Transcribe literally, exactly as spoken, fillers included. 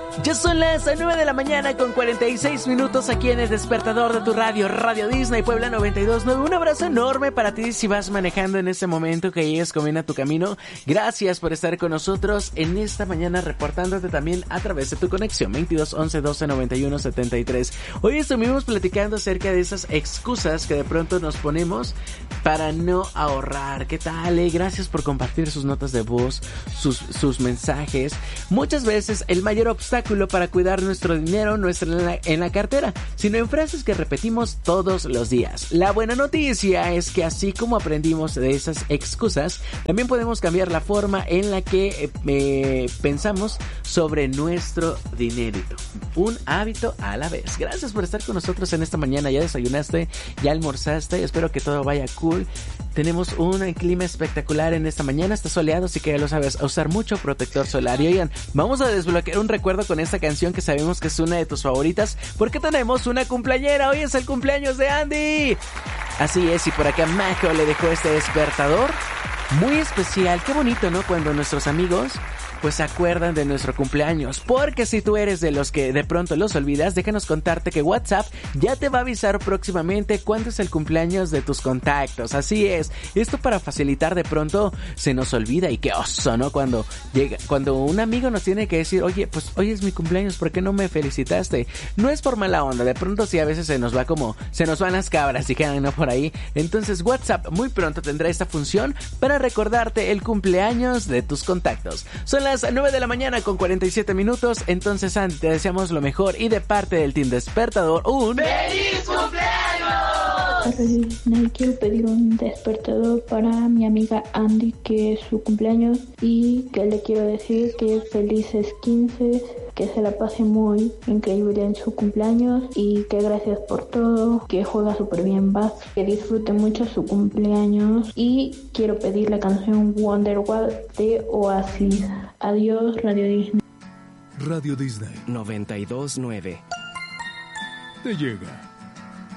Ya son las nueve de la mañana con cuarenta y seis minutos aquí en el despertador de tu radio, Radio Disney Puebla noventa y dos punto nueve. Un abrazo enorme para ti si vas manejando en este momento, que llegues comiendo a tu camino. Gracias por estar con nosotros en esta mañana, reportándote también a través de tu conexión veintidós once doce noventa y uno setenta y tres. Hoy estuvimos platicando acerca de esas excusas que de pronto nos ponemos para no ahorrar. ¿Qué tal? Eh? Gracias por compartir sus notas de voz, sus, sus mensajes. Muchas veces el mayor obstáculo para cuidar nuestro dinero no es en la, en la cartera, sino en frases que repetimos todos los días. La buena noticia es que así como aprendimos de esas excusas, también podemos cambiar la forma en la que eh, pensamos sobre nuestro dinerito. Un hábito a la vez. Gracias por estar con nosotros en esta mañana. Ya desayunaste, ya almorzaste, espero que todo vaya cool. Tenemos un clima espectacular en esta mañana, está soleado, así que ya lo sabes, a usar mucho protector solar. Y oigan, vamos a desbloquear un recuerdo con esta canción que sabemos que es una de tus favoritas, porque tenemos una cumpleañera. Hoy es el cumpleaños de Andy. Así es, y por acá Majo le dejó este despertador muy especial. Qué bonito, ¿no? Cuando nuestros amigos pues se acuerdan de nuestro cumpleaños. Porque si tú eres de los que de pronto los olvidas, déjanos contarte que WhatsApp ya te va a avisar próximamente cuándo es el cumpleaños de tus contactos. Así es, esto para facilitar, de pronto se nos olvida, y qué oso, ¿no? Cuando llega, cuando un amigo nos tiene que decir, oye, pues hoy es mi cumpleaños, ¿por qué no me felicitaste? No es por mala onda, de pronto sí a veces se nos va como, se nos van las cabras y quedan, ¿no? Por ahí. Entonces WhatsApp muy pronto tendrá esta función para recordarte el cumpleaños de tus contactos. Son las nueve de la mañana con cuarenta y siete minutos. Entonces, Andy, te deseamos lo mejor, y de parte del Team Despertador, un ¡feliz cumpleaños! Para Disney, quiero pedir un despertador para mi amiga Andy, que es su cumpleaños, y que le quiero decir que felices quince, que se la pase muy increíble en su cumpleaños, y que gracias por todo, que juega súper bien Buzz, que disfrute mucho su cumpleaños, y quiero pedir la canción Wonderwall de Oasis. Adiós, Radio Disney. Radio Disney noventa y dos punto nueve te llega